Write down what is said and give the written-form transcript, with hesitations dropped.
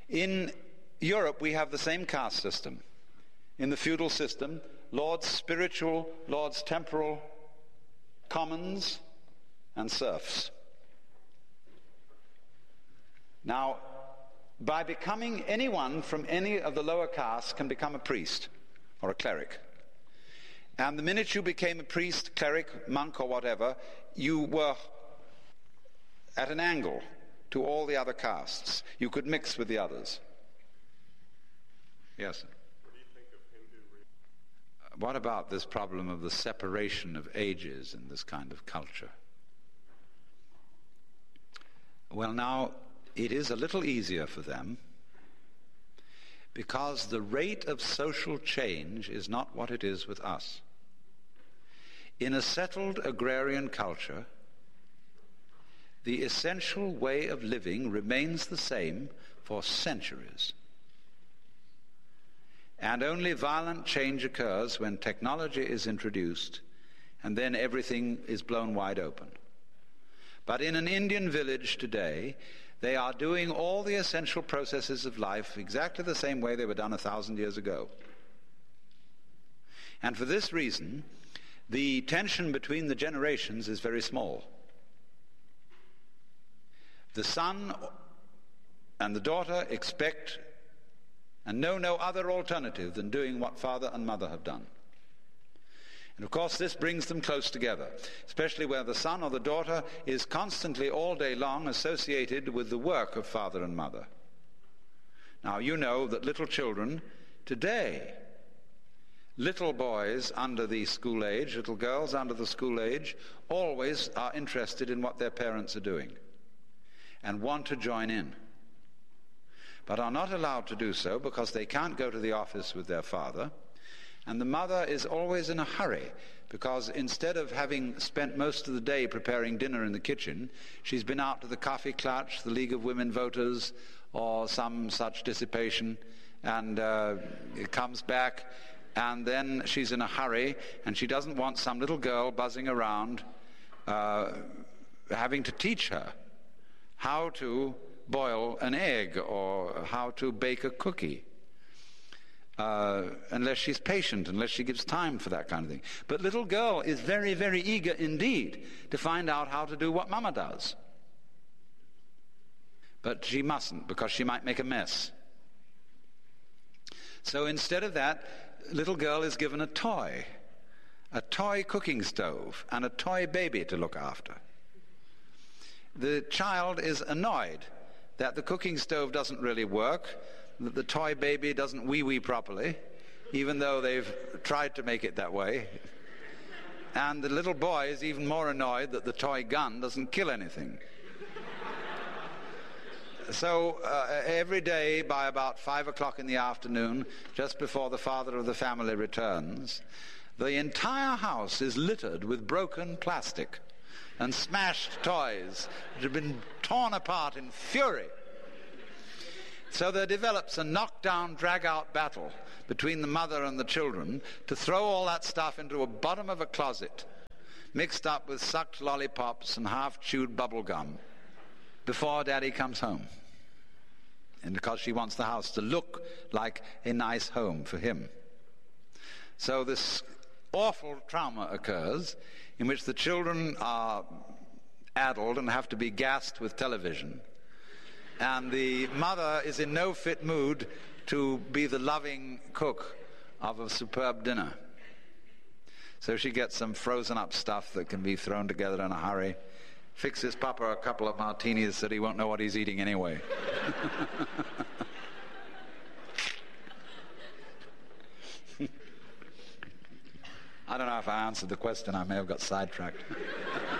In Europe, we have the same caste system. In the feudal system, lords spiritual, lords temporal, commons, and serfs. Now, by becoming anyone from any of the lower castes can become a priest or a cleric. And the minute you became a priest, cleric, monk, or whatever, you were at an angle to all the other castes. You could mix with the others. Yes? What do you think of Hindu? What about this problem of the separation of ages in this kind of culture? Well, now, it is a little easier for them because the rate of social change is not what it is with us. In a settled agrarian culture, the essential way of living remains the same for centuries. And only violent change occurs when technology is introduced, and then everything is blown wide open. But in an Indian village today, they are doing all the essential processes of life exactly the same way they were done 1,000 years ago. And for this reason, the tension between the generations is very small. The son and the daughter expect and know no other alternative than doing what father and mother have done. And of course this brings them close together, especially where the son or the daughter is constantly all day long associated with the work of father and mother. Now you know that little children today, little boys under the school age, little girls under the school age, always are interested in what their parents are doing and want to join in, but are not allowed to do so because they can't go to the office with their father. And the mother is always in a hurry because instead of having spent most of the day preparing dinner in the kitchen, she's been out to the Kaffeeklatsch, the League of Women Voters, or some such dissipation, and comes back, and then she's in a hurry, and she doesn't want some little girl buzzing around having to teach her how to boil an egg or how to bake a cookie. Unless she's patient, unless she gives time for that kind of thing. But little girl is very, very eager indeed to find out how to do what mama does. But she mustn't, because she might make a mess. So instead of that, little girl is given a toy cooking stove, and a toy baby to look after. The child is annoyed that the cooking stove doesn't really work, that the toy baby doesn't wee-wee properly, even though they've tried to make it that way. And the little boy is even more annoyed that the toy gun doesn't kill anything. So every day by about 5 o'clock in the afternoon, just before the father of the family returns, the entire house is littered with broken plastic and smashed toys that have been torn apart in fury. So there develops a knock-down, drag-out battle between the mother and the children to throw all that stuff into a bottom of a closet, mixed up with sucked lollipops and half-chewed bubble gum, before Daddy comes home. And because she wants the house to look like a nice home for him. So this awful trauma occurs in which the children are addled and have to be gassed with television. And the mother is in no fit mood to be the loving cook of a superb dinner. So she gets some frozen up stuff that can be thrown together in a hurry, fixes Papa a couple of martinis that he won't know what he's eating anyway. I don't know if I answered the question. I may have got sidetracked.